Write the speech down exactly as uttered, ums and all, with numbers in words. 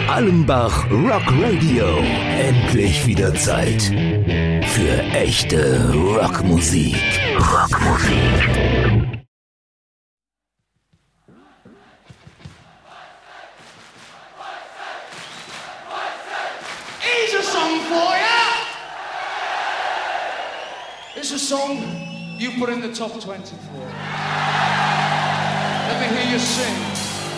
Allenbach Rock Radio. Endlich wieder Zeit für echte Rockmusik. Rockmusik. Here's a song for you. It's a song you put in the top twenty-four. Let me hear you sing.